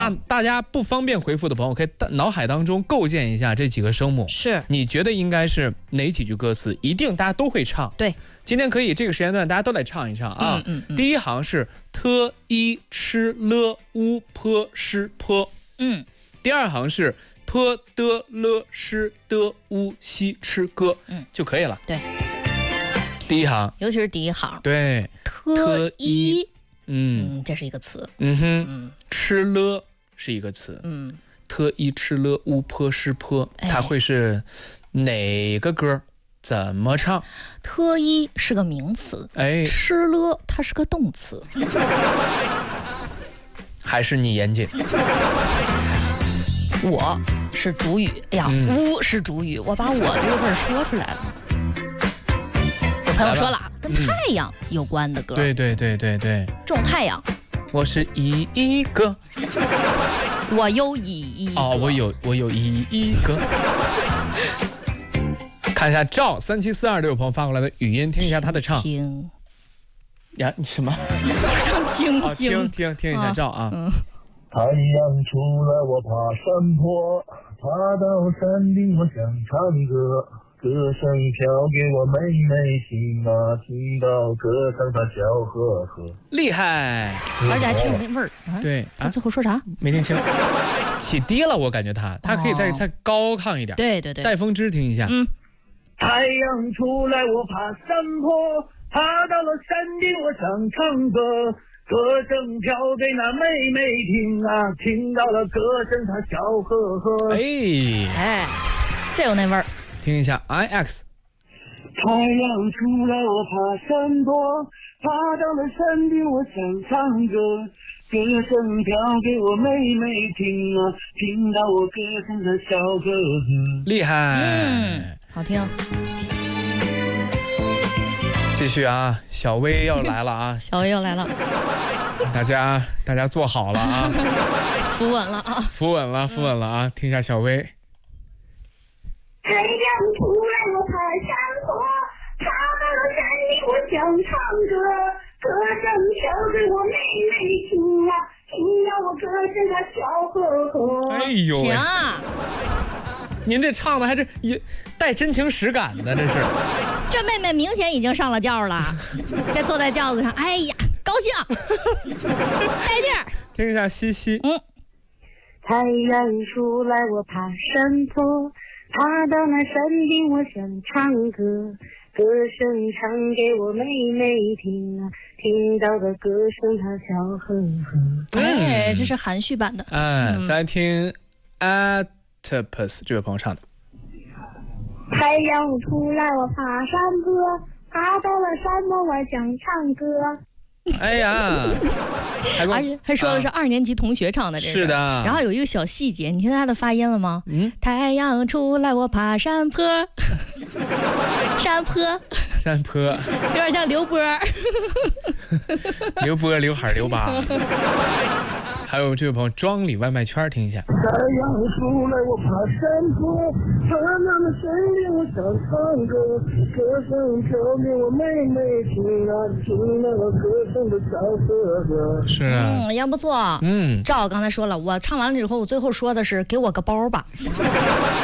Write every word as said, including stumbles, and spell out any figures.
大大家不方便回复的朋友，可以脑海当中构建一下这几个声母， 是你觉得应该是哪几句歌词？一定大家都会唱。 对， 今天可以这个时间段大家都来唱一唱啊。 嗯嗯嗯、 第一行是 t i ch l u p sh p， 嗯， 第二行是 p d l sh d u x ch g， 嗯， 就可以了。 对， 第一行， 尤其是第一行， 对 t i， 嗯嗯，这是一个词， 嗯哼， 嗯， 吃了是一个词， 嗯。 特一吃了乌坡是坡， 哎、 它会是哪个歌？怎么唱？ 特一是个名词， 哎， 吃了它是个动词。 还是你严谨？ 我是主语，哎呀， 嗯、 乌是主语，我把我这个字说出来了。有朋友说了，跟太阳有关的歌。 对对对对对， 种太阳。 我是一一个。 我有一一个哦，我有我有一一个。看一下赵三七四二这位朋友发过来的语音，听一下他的唱。 听呀，你什么？ 我想听、 哦、听听听一下赵啊。 嗯、 太阳出来，我爬山坡，爬到山顶，我想唱歌。歌声飘给我妹妹听啊，听到歌声她笑呵呵。 厉害， 而且还挺有那味儿。啊、 对啊， 最后说啥？ 没听清。起低了，我感觉他，他可以再、哦、再高亢一点。 对对对， 带风枝听一下。 嗯。 太阳出来，我爬山坡，爬到了山顶，我想唱歌。歌声飘给那妹妹听啊，听到了歌声她笑呵呵。 哎哎，这有那味儿。 听一下 I X。 太阳出来，我爬山坡，爬到了山顶，我想唱歌。歌声飘给我妹妹听啊，听到我歌声的笑呵呵。 厉害， 嗯，好听。 继续啊，小薇要来了啊！ 小薇又来了， 大家大家坐好了啊， 扶稳了啊， 扶稳了，扶稳了啊！听一下小薇。 太阳出来，我爬山坡，爬到了山顶，我想唱歌。歌声飘给我妹妹听啊，听到我歌声她笑呵呵。 哎呦， 行啊！ 您这唱的还是也带真情实感的，这是。 这妹妹明显已经上了轿了，在坐在轿子上，哎呀，高兴，带劲儿。 听一下西西。 嗯。 太阳出来，我爬山坡，爬到那山顶，我想唱歌。歌声唱给我妹妹听啊，听到的歌声她笑呵呵。 哎，这是含蓄版的。 哎，再来听 Atopus 这位朋友唱的。 太阳出来，我爬山坡，爬到了山坡，我想唱歌。 哎呀， 而且还说的是二年级同学唱的，这是的。 然后有一个小细节，你听他的发音了吗？嗯，太阳出来，我爬山坡，山坡， 山坡， 有点像刘波， 刘波，刘海，刘疤。还有这位朋友庄里外卖圈，听一下。 太阳出来，我爬山坡，爬到了山顶，我想唱歌。歌声飘给我妹妹听啊，听到了歌声的笑呵呵。 是啊， 嗯，也不错。 嗯， 赵刚才说了，我唱完了之后，我最后说的是给我个包吧。